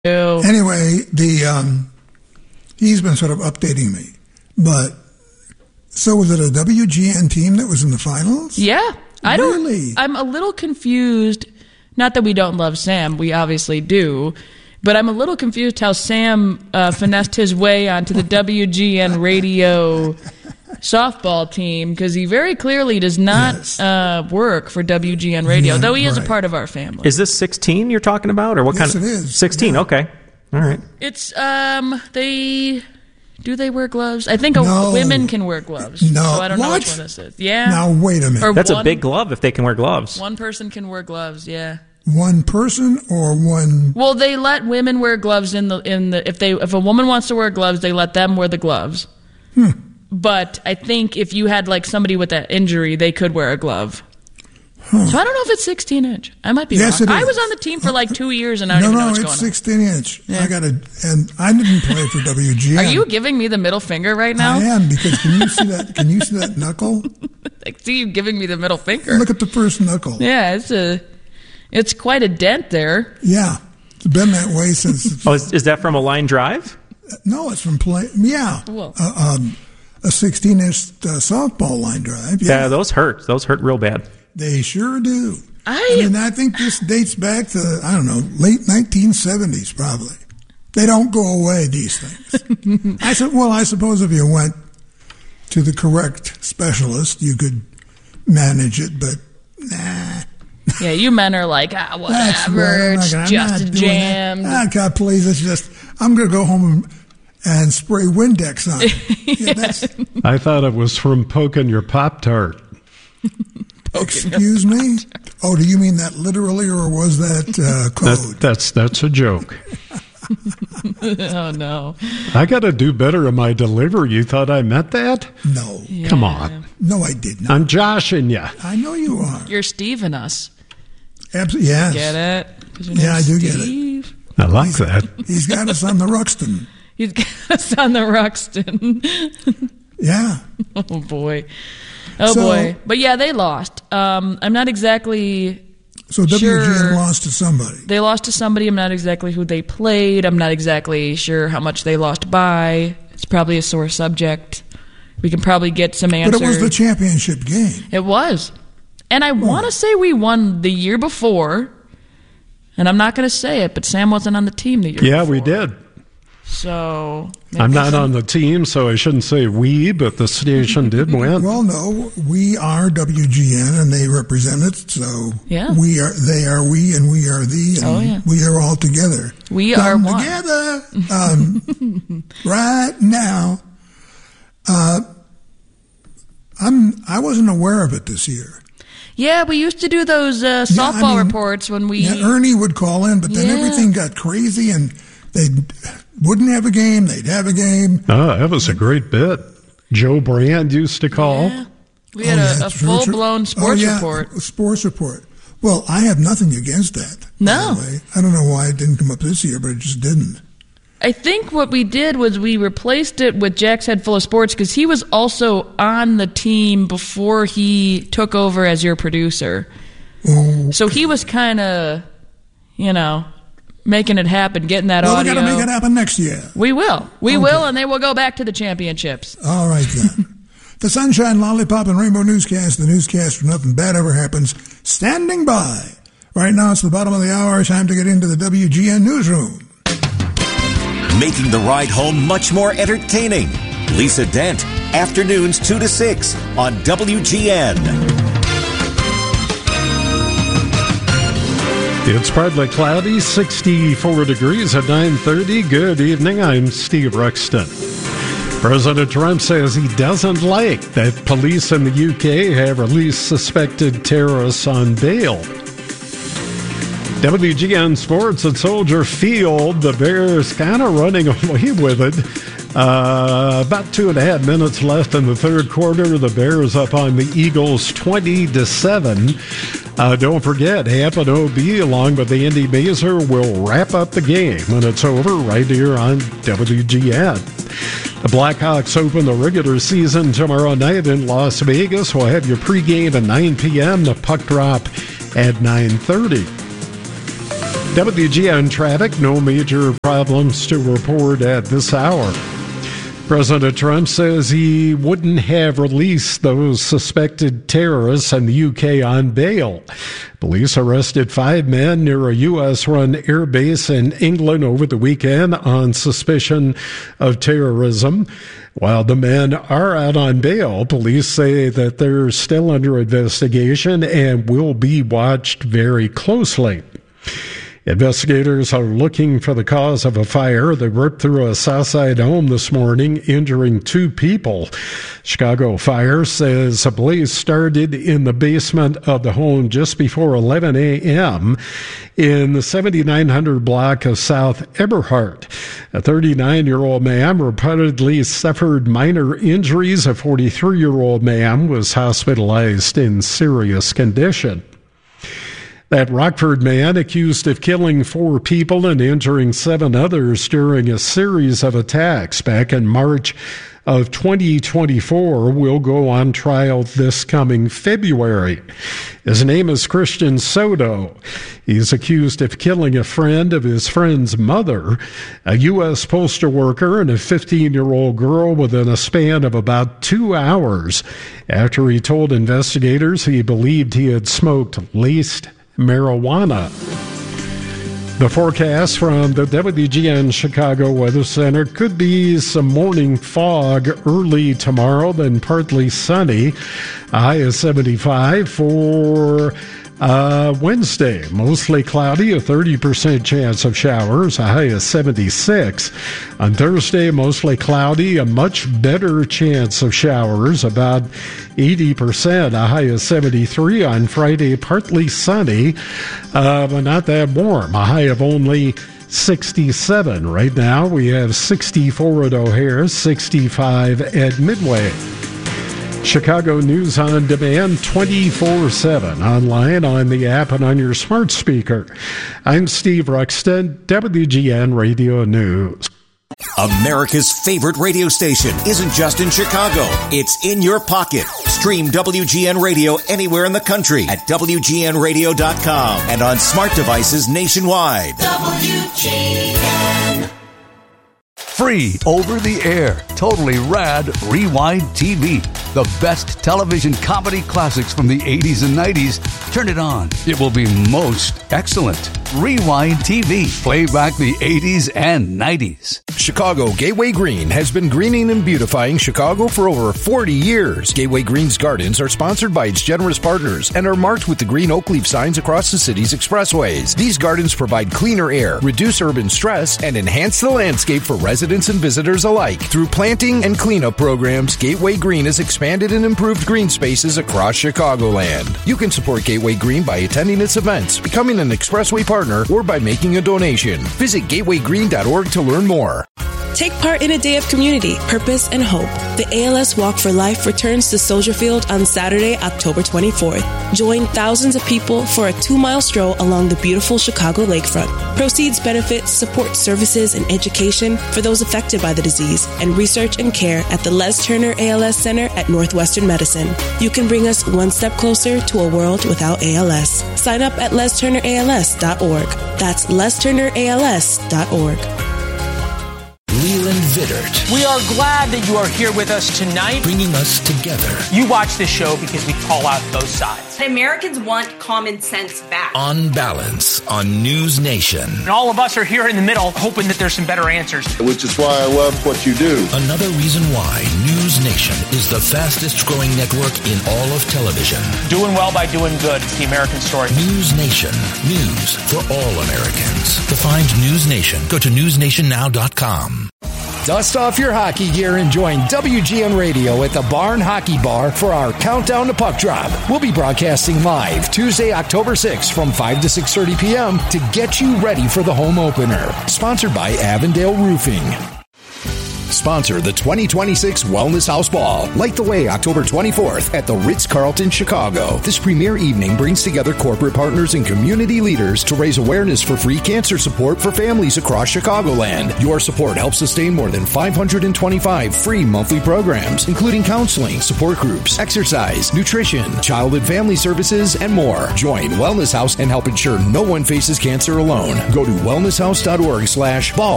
Anyway, he's been sort of updating me. But, so was it a WGN team that was in the finals? Yeah. Really? I'm a little confused. Not that we don't love Sam. We obviously do. But I'm a little confused how Sam finessed his way onto the WGN radio softball team, because he very clearly does not work for WGN radio, though he is a part of our family. Is this 16 you're talking about, or what kind of? Yes, it is. 16. Yeah. Okay, all right. It's do they wear gloves? I think women can wear gloves. No, so I don't know what? which one this is. Yeah. Now wait a minute. That's a big glove if they can wear gloves. One person can wear gloves. Yeah. One person or one? Well, they let women wear gloves if a woman wants to wear gloves, they let them wear the gloves. But I think if you had like somebody with that injury, they could wear a glove. So I don't know if it's 16-inch. I might be wrong. It is. I was on the team for like 2 years, and I don't even know what's going on. No, it's 16-inch. Yeah. And I didn't play for WGN. Are you giving me the middle finger right now? I am, because can you see that? Can you see that knuckle? I see you giving me the middle finger. Look at the first knuckle. Yeah, it's quite a dent there. Yeah, it's been that way since. Is that from a line drive? No, it's from play. Yeah, well, a 16-inch softball line drive. Yeah, those hurt. Those hurt real bad. They sure do. I think this dates back to, I don't know, late 1970s probably. They don't go away, these things. I said, well, I suppose if you went to the correct specialist, you could manage it, but nah. Yeah, you men are like, whatever, it's just a jam. God, please, I'm going to go home and spray Windex on it. Yeah, I thought it was from poking your Pop-Tart. Excuse me? Oh, do you mean that literally, or was that code? That's a joke. Oh, no. I got to do better in my delivery. You thought I meant that? No. Yeah. Come on. No, I did not. I'm joshing you. I know you are. You're Steve-ing us. Absolutely, yes. Get it? Yeah, I do Steve. get it. I like that. He's got us on the Ruxton. He's got us on the Ruxton. Yeah. Oh, boy. Boy. But, yeah, they lost. I'm not exactly So WGN lost to somebody. They lost to somebody. I'm not exactly who they played. I'm not exactly sure how much they lost by. It's probably a sore subject. We can probably get some answers. But it was the championship game. It was. And I want to say we won the year before. And I'm not going to say it, but Sam wasn't on the team the year before. Yeah, we did. So I'm not on the team, so I shouldn't say we, but the station did win. Well, no, we are WGN, and they represent it. So yeah. We are, they are we, and we are thee, and we are all together. We are one. Together right now. I wasn't aware of it this year. Yeah, we used to do those softball reports when we... Yeah, Ernie would call in, but then everything got crazy, and they wouldn't have a game. They'd have a game. Oh, that was a great bit. Joe Brand used to call. Yeah. We had a full-blown sports report. Sports report. Well, I have nothing against that. No. I don't know why it didn't come up this year, but it just didn't. I think what we did was we replaced it with Jack's Head Full of Sports because he was also on the team before he took over as your producer. Okay. So he was kind of, making it happen, getting that audio. Well, we got to make it happen next year. We will. We will, and they will go back to the championships. All right, then. The Sunshine, Lollipop, and Rainbow Newscast, the newscast where nothing bad ever happens, standing by. Right now, it's the bottom of the hour. Time to get into the WGN newsroom. Making the ride home much more entertaining. Lisa Dent, afternoons 2 to 6 on WGN. It's partly cloudy, 64 degrees at 9:30. Good evening, I'm Steve Ruxton. President Trump says he doesn't like that police in the UK have released suspected terrorists on bail. WGN Sports at Soldier Field, the Bears kind of running away with it. About 2.5 minutes left in the third quarter. The Bears up on the Eagles 20-7. Don't forget, Hamp and OB along with Andy Mazer will wrap up the game when it's over right here on WGN. The Blackhawks open the regular season tomorrow night in Las Vegas. We'll have your pregame at 9 p.m. The puck drop at 9:30. WGN traffic, no major problems to report at this hour. President Trump says he wouldn't have released those suspected terrorists in the UK on bail. Police arrested 5 men near a U.S.-run air base in England over the weekend on suspicion of terrorism. While the men are out on bail, police say that they're still under investigation and will be watched very closely. Investigators are looking for the cause of a fire that ripped through a Southside home this morning, injuring 2 people. Chicago Fire says a blaze started in the basement of the home just before 11 a.m. in the 7900 block of South Eberhart. A 39-year-old man reportedly suffered minor injuries. A 43-year-old man was hospitalized in serious condition. That Rockford man, accused of killing 4 people and injuring 7 others during a series of attacks back in March of 2024, will go on trial this coming February. His name is Christian Soto. He's accused of killing a friend of his friend's mother, a U.S. postal worker, and a 15-year-old girl within a span of about 2 hours after he told investigators he believed he had smoked laced marijuana. The forecast from the WGN Chicago Weather Center: could be some morning fog early tomorrow, then partly sunny. A high of 75 for Wednesday. Mostly cloudy, a 30% chance of showers, a high of 76. On Thursday, mostly cloudy, a much better chance of showers, about 80%, a high of 73. On Friday, partly sunny, but not that warm, a high of only 67. Right now, we have 64 at O'Hare, 65 at Midway. Chicago News on Demand 24/7, online, on the app, and on your smart speaker. I'm Steve Ruxton, WGN Radio News. America's favorite radio station isn't just in Chicago. It's in your pocket. Stream WGN Radio anywhere in the country at WGNradio.com and on smart devices nationwide. WGN. Free over the air, totally rad Rewind TV. The best television comedy classics from the 80s and 90s. Turn it on. It will be most excellent. Rewind TV. Play back the 80s and 90s. Chicago Gateway Green has been greening and beautifying Chicago for over 40 years. Gateway Green's gardens are sponsored by its generous partners and are marked with the green oak leaf signs across the city's expressways. These gardens provide cleaner air, reduce urban stress, and enhance the landscape for residents and visitors alike. Through planting and cleanup programs, Gateway Green has expanded and improved green spaces across Chicagoland. You can support Gateway Green by attending its events, becoming an expressway partner, or by making a donation. Visit gatewaygreen.org to learn more. Take part in a day of community, purpose, and hope. The ALS Walk for Life returns to Soldier Field on Saturday, October 24th. Join thousands of people for a 2-mile stroll along the beautiful Chicago lakefront. Proceeds benefit support services and education for those affected by the disease and research and care at the Les Turner ALS Center at Northwestern Medicine. You can bring us one step closer to a world without ALS. Sign up at lesturnerals.org. That's lesturnerals.org. Leland Vittert. We are glad that you are here with us tonight. Bringing us together. You watch this show because we call out both sides. Americans want common sense back. On Balance on News Nation. And all of us are here in the middle hoping that there's some better answers. Which is why I love what you do. Another reason why News Nation is the fastest growing network in all of television. Doing well by doing good. It's the American story. News Nation. News for all Americans. To find News Nation, go to newsnationnow.com. Dust off your hockey gear and join WGN Radio at the Barn Hockey Bar for our Countdown to Puck Drop. We'll be broadcasting live Tuesday, October 6th from 5 to 6:30 p.m. to get you ready for the home opener. Sponsored by Avondale Roofing. sponsor the 2026 Wellness House Ball. Light the way October 24th at the Ritz-Carlton, Chicago. This premier evening brings together corporate partners and community leaders to raise awareness for free cancer support for families across Chicagoland. Your support helps sustain more than 525 free monthly programs, including counseling, support groups, exercise, nutrition, child and family services, and more. Join Wellness House and help ensure no one faces cancer alone. Go to wellnesshouse.org/ball